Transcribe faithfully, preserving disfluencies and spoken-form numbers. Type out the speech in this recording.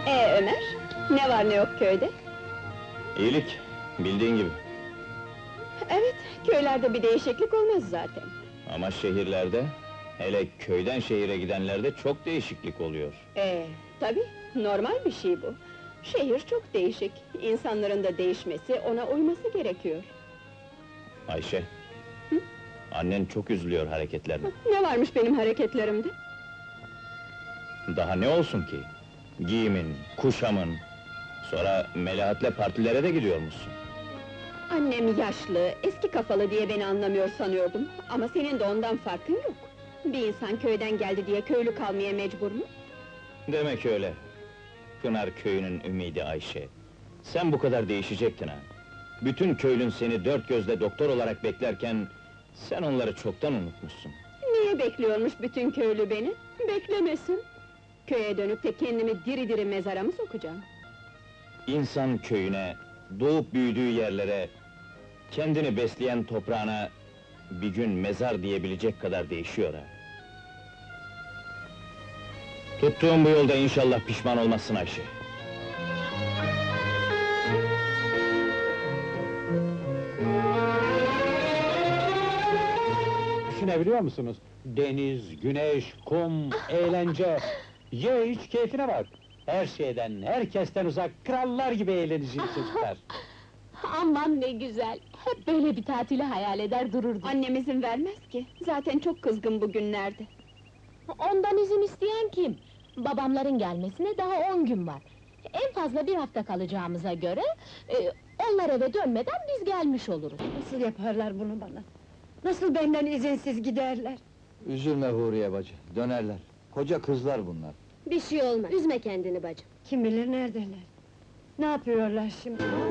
Ee Ömer, ne var ne yok köyde? İyilik, bildiğin gibi. Evet, köylerde bir değişiklik olmaz zaten. Ama şehirlerde, hele köyden şehire gidenlerde çok değişiklik oluyor. Ee, tabii, normal bir şey bu. Şehir çok değişik, insanların da değişmesi, ona uyması gerekiyor. Ayşe, annen çok üzülüyor hareketlerine. Ne varmış benim hareketlerimde? Daha ne olsun ki? Giyimin, kuşamın... Sonra Melahat'le partilere de gidiyormuşsun. Annem yaşlı, eski kafalı diye beni anlamıyor sanıyordum. Ama senin de ondan farkın yok. Bir insan köyden geldi diye köylü kalmaya mecbur mu? Demek öyle. Pınar köyünün ümidi Ayşe. Sen bu kadar değişecektin ha. Bütün köylün seni dört gözle doktor olarak beklerken... Sen onları çoktan unutmuşsun. Niye bekliyormuş bütün köylü beni? Beklemesin. Köye dönüp de kendimi diri diri mezara mı sokacağım? İnsan köyüne, doğup büyüdüğü yerlere... Kendini besleyen toprağına... Bir gün mezar diyebilecek kadar değişiyor ha. Tuttuğun bu yolda inşallah pişman olmazsın Ayşe. Düşünebiliyor musunuz? Deniz, güneş, kum, eğlence... Ye iç keyfine bak! Her şeyden, herkesten uzak, krallar gibi eğleneceğiz çocuklar! Aman ne güzel! Hep böyle bir tatili hayal eder dururdum. Annem izin vermez ki, zaten çok kızgın bugünlerde. Ondan izin isteyen kim? Babamların gelmesine daha on gün var. En fazla bir hafta kalacağımıza göre... E, ...onlar eve dönmeden biz gelmiş oluruz. Nasıl yaparlar bunu bana? Nasıl benden izinsiz giderler? Üzülme Huriye bacı, dönerler. Koca kızlar bunlar. Bir şey olmaz, üzme kendini bacım. Kim bilir neredeler? Ne yapıyorlar şimdi?